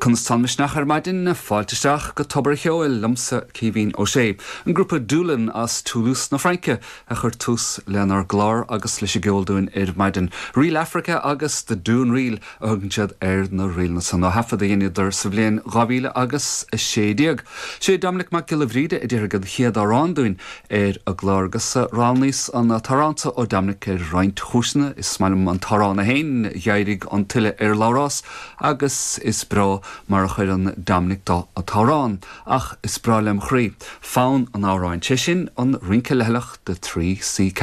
Constanmis nach maidin fáilteach go tobar cheoil lumsa cíhín ó sé. An grúpa dúlan as Toulouse na Franke a chur tús leanar glár agus leis geoldún maidin Riil Africa agus de dún riil a thugann siad na riil na san hafa a dhéanaidir sa bblion gábhíle agus sédíag. Sé damlik mac gilhríide I dtír go chiad áránúin a glár agus rálníos an taránta ó damlik roint chúsna is smailm an taránna héin gheirigh an tuile lárás agus is bra mar a chuir an damnig dá a tárán ach is bra lem chrí. Fán an áráin sin an rince lehelach de 3C